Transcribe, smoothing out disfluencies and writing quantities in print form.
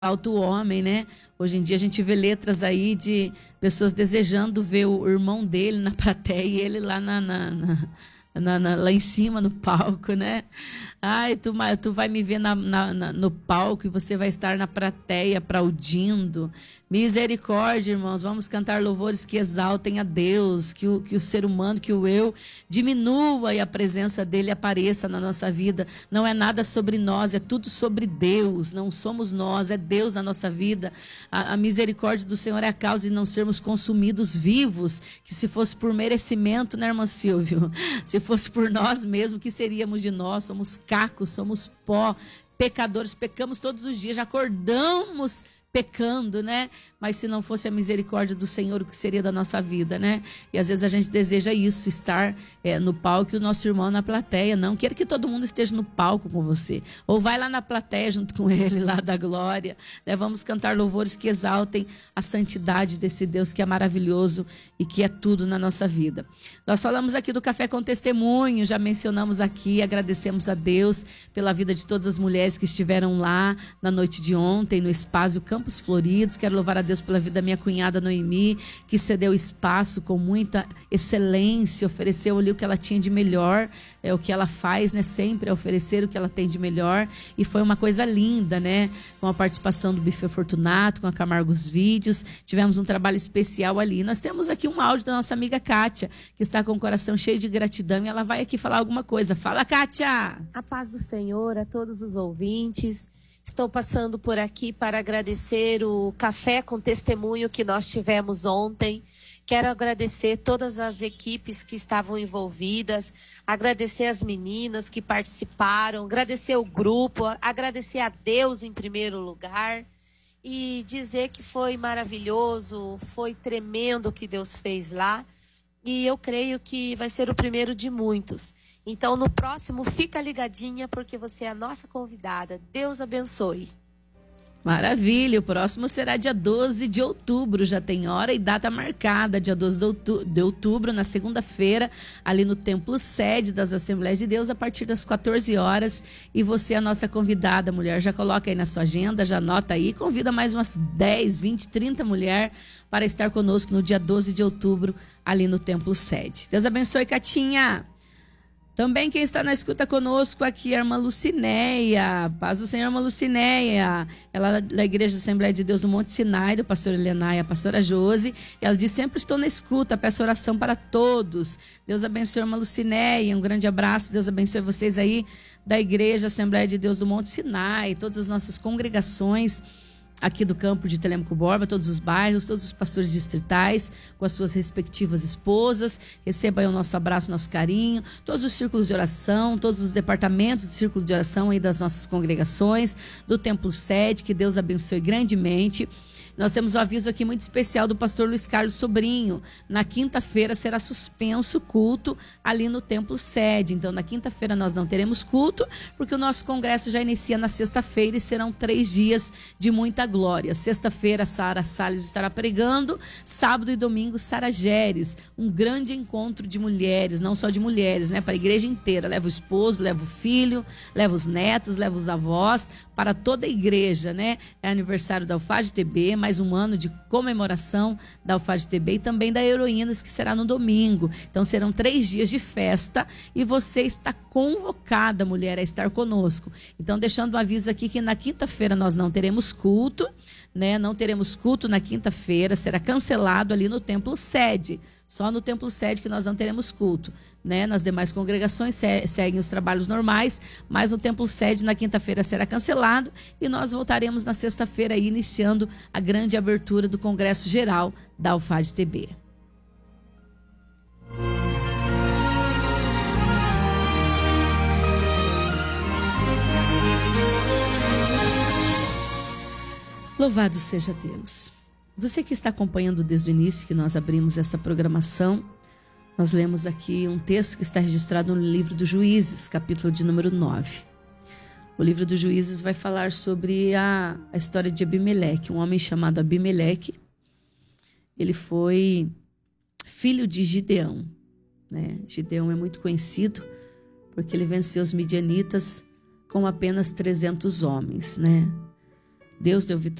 Alto homem, né? Hoje em dia a gente vê letras aí de pessoas desejando ver o irmão dele na plateia e ele lá lá em cima no palco, né? Ai, tu vai me ver no palco e você vai estar na plateia aplaudindo. Misericórdia, irmãos, vamos cantar louvores que exaltem a Deus, que o ser humano, que o eu diminua e a presença dele apareça na nossa vida. Não é nada sobre nós, é tudo sobre Deus, não somos nós, é Deus na nossa vida. A misericórdia do Senhor é a causa de não sermos consumidos vivos, que se fosse por merecimento, né, irmão Silvio? Se fosse por nós mesmos, que seríamos de nós? Somos cacos, somos pó, pecadores, pecamos todos os dias, já acordamos pecando, né? Mas se não fosse a misericórdia do Senhor, o que seria da nossa vida, né? E às vezes a gente deseja isso, estar no palco e o nosso irmão na plateia. Não quero que todo mundo esteja no palco com você. Ou vai lá na plateia junto com ele, lá da glória, né? Vamos cantar louvores que exaltem a santidade desse Deus que é maravilhoso e que é tudo na nossa vida. Nós falamos aqui do Café com Testemunho, já mencionamos aqui, agradecemos a Deus pela vida de todas as mulheres que estiveram lá na noite de ontem, no espaço Campos Floridos. Quero louvar a Deus pela vida da minha cunhada Noemi, que cedeu espaço com muita excelência, ofereceu ali o que ela tinha de melhor, o que ela faz, né? Sempre é oferecer o que ela tem de melhor, e foi uma coisa linda, né? Com a participação do Buffet Fortunato, com a Camargos Vídeos, tivemos um trabalho especial ali. Nós temos aqui um áudio da nossa amiga Kátia, que está com o coração cheio de gratidão, e ela vai aqui falar alguma coisa. Fala, Kátia! A paz do Senhor a todos os ouvintes. Estou passando por aqui para agradecer o Café com Testemunho que nós tivemos ontem. Quero agradecer todas as equipes que estavam envolvidas, agradecer as meninas que participaram, agradecer o grupo, agradecer a Deus em primeiro lugar e dizer que foi maravilhoso, foi tremendo o que Deus fez lá. E eu creio que vai ser o primeiro de muitos. Então, no próximo, fica ligadinha, porque você é a nossa convidada. Deus abençoe. Maravilha, o próximo será dia 12 de outubro, já tem hora e data marcada, dia 12 de outubro, na segunda-feira, ali no Templo Sede das Assembleias de Deus, a partir das 14 horas, e você é a nossa convidada, mulher, já coloca aí na sua agenda, já anota aí, convida mais umas 10, 20, 30 mulheres para estar conosco no dia 12 de outubro, ali no Templo Sede. Deus abençoe, Catinha! Também quem está na escuta conosco aqui é a irmã Lucinéia. Paz do Senhor, irmã Lucinéia. Ela é da Igreja Assembleia de Deus do Monte Sinai, do pastor Helena e a pastora Josi. Ela diz: sempre estou na escuta, peço oração para todos. Deus abençoe a irmã Lucinéia. Um grande abraço. Deus abençoe vocês aí da Igreja Assembleia de Deus do Monte Sinai, todas as nossas congregações aqui do campo de Telêmaco Borba, todos os bairros, todos os pastores distritais, com as suas respectivas esposas. Receba aí o nosso abraço, nosso carinho, todos os círculos de oração, todos os departamentos de círculo de oração aí das nossas congregações, do Templo Sede, que Deus abençoe grandemente. Nós temos um aviso aqui muito especial do pastor Luiz Carlos Sobrinho. Na quinta-feira será suspenso o culto ali no Templo Sede. Então, na quinta-feira nós não teremos culto, porque o nosso congresso já inicia na sexta-feira e serão 3 dias de muita glória. Sexta-feira, Sara Salles estará pregando. Sábado e domingo, Sara Geres. Um grande encontro de mulheres, não só de mulheres, né? Para a igreja inteira. Leva o esposo, leva o filho, leva os netos, leva os avós, para toda a igreja, né? É aniversário da UFAG-TB, mais um ano de comemoração da UFAG-TB e também da Heroínas, que será no domingo. Então serão 3 dias de festa e você está convocada, mulher, a estar conosco. Então, deixando um aviso aqui que na quinta-feira nós não teremos culto, né? Não teremos culto na quinta-feira, será cancelado ali no Templo Sede. Só no Templo Sede que nós não teremos culto, né? Nas demais congregações seguem os trabalhos normais, mas no Templo Sede na quinta-feira será cancelado e nós voltaremos na sexta-feira aí, iniciando a grande abertura do Congresso Geral da UFAG-TB. Louvado seja Deus. Você que está acompanhando desde o início que nós abrimos esta programação, nós lemos aqui um texto que está registrado no livro dos Juízes, capítulo de número 9. O livro dos Juízes vai falar sobre a história de Abimeleque, um homem chamado Abimeleque. Ele foi filho de Gideão, né? Gideão é muito conhecido porque ele venceu os midianitas com apenas 300 homens, né? Deus deu vitória.